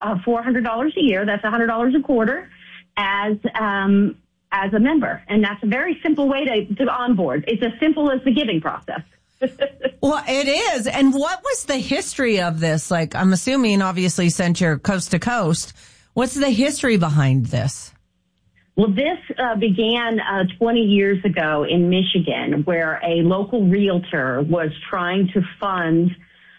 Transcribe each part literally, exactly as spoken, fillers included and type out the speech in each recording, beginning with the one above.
uh, four hundred dollars a year. That's one hundred dollars a quarter as um, as a member. And that's a very simple way to, to onboard. It's as simple as the giving process. Well, it is. And what was the history of this? Like, I'm assuming, obviously, since you're coast to coast, what's the history behind this? Well, this uh, began uh, twenty years ago in Michigan, where a local realtor was trying to fund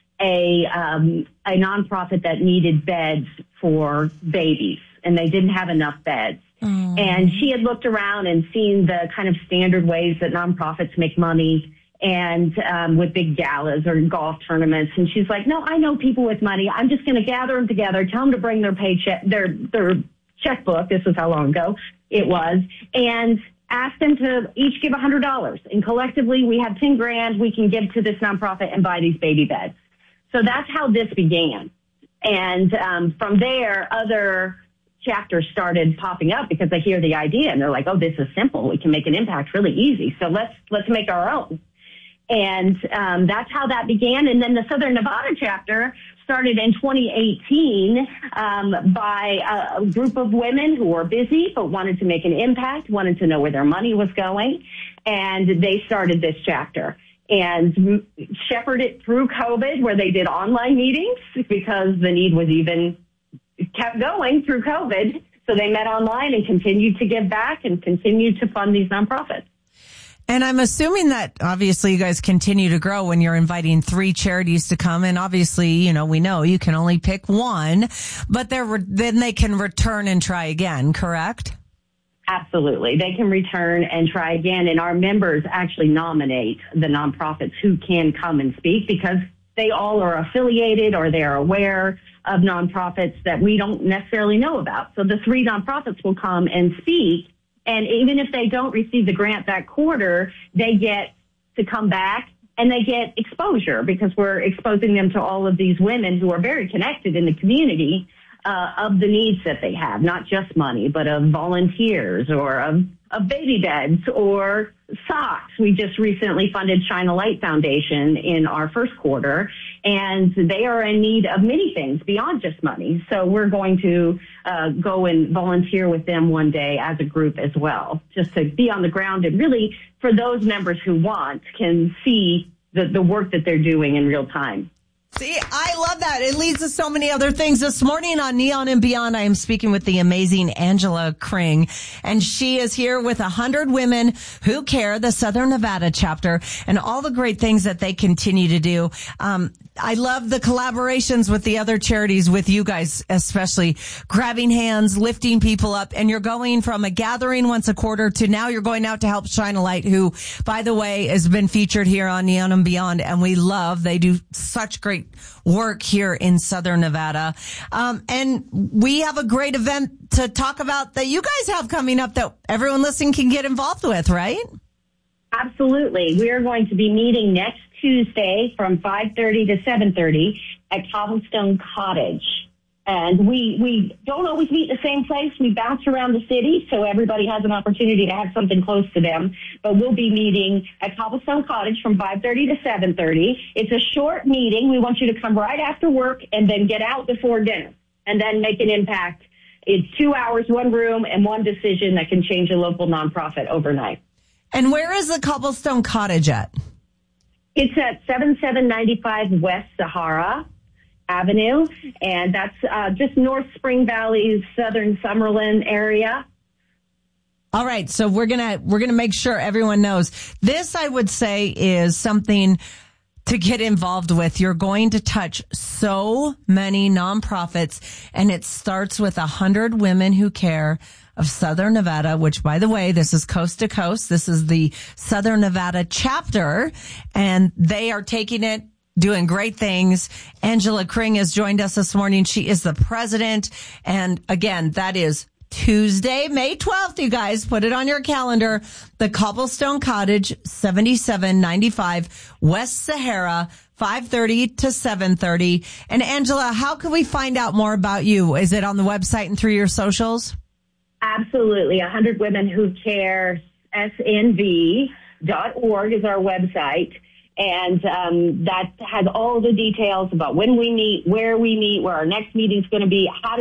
a um, a nonprofit that needed beds for babies, and they didn't have enough beds. Mm. And she had looked around and seen the kind of standard ways that nonprofits make money, and um, with big galas or golf tournaments. And she's like, no, I know people with money. I'm just going to gather them together, tell them to bring their paycheck, their their checkbook. This was how long ago it was, and ask them to each give one hundred dollars. And collectively, we have ten grand we can give to this nonprofit and buy these baby beds. So that's how this began. And um, from there, other chapters started popping up because they hear the idea and they're like, oh, this is simple. We can make an impact really easy. So let's let's make our own. And um, that's how that began. And then the Southern Nevada chapter started in twenty eighteen um, by a, a group of women who were busy but wanted to make an impact, wanted to know where their money was going. And they started this chapter and shepherded it through COVID, where they did online meetings because the need was even kept going through COVID. So they met online and continued to give back and continued to fund these nonprofits. And I'm assuming that obviously you guys continue to grow when you're inviting three charities to come. And obviously, you know, we know you can only pick one, but they're, then they can return and try again, correct? Absolutely. They can return and try again. And our members actually nominate the nonprofits who can come and speak because they all are affiliated or they're aware of nonprofits that we don't necessarily know about. So the three nonprofits will come and speak. And even if they don't receive the grant that quarter, they get to come back and they get exposure because we're exposing them to all of these women who are very connected in the community uh, of the needs that they have, not just money, but of volunteers or of, of baby beds or socks. We just recently funded Shine a Light Foundation in our first quarter, and they are in need of many things beyond just money. So we're going to uh, go and volunteer with them one day as a group as well, just to be on the ground and really, for those members who want, can see the, the work that they're doing in real time. See, I love that. It leads to so many other things. This morning on Neon and Beyond, I am speaking with the amazing Angela Kring, and she is here with one hundred Women Who Care, the Southern Nevada chapter, and all the great things that they continue to do. Um, I love the collaborations with the other charities, with you guys especially, grabbing hands, lifting people up, and you're going from a gathering once a quarter to now you're going out to help Shine a Light, who, by the way, has been featured here on Neon and Beyond, and we love, they do such great work here in Southern Nevada. Um, and we have a great event to talk about that you guys have coming up that everyone listening can get involved with, right? Absolutely. We are going to be meeting next Tuesday from five thirty to seven thirty at Cobblestone Cottage. And we, we don't always meet in the same place. We bounce around the city, so everybody has an opportunity to have something close to them. But we'll be meeting at Cobblestone Cottage from five thirty to seven thirty. It's a short meeting. We want you to come right after work and then get out before dinner and then make an impact. It's two hours, one room, and one decision that can change a local nonprofit overnight. And where is the Cobblestone Cottage at? It's at seventy-seven ninety-five West Sahara Avenue, and that's uh, just North Spring Valley's Southern Summerlin area. All right, so we're gonna we're gonna make sure everyone knows this. I would say is something to get involved with. You're going to touch so many nonprofits, and it starts with a hundred Women Who Care of Southern Nevada, which, by the way, this is coast to coast. This is the Southern Nevada chapter, and they are taking it, doing great things. Angela Kring has joined us this morning. She is the president. And again, that is Tuesday, May twelfth, you guys. Put it on your calendar. The Cobblestone Cottage, seventy-seven ninety-five West Sahara, five thirty to seven thirty. And Angela, how can we find out more about you? Is it on the website and through your socials? Absolutely. one hundred Women Who Care, S N V dot org is our website. And um, that has all the details about when we meet, where we meet, where our next meeting is going to be, how to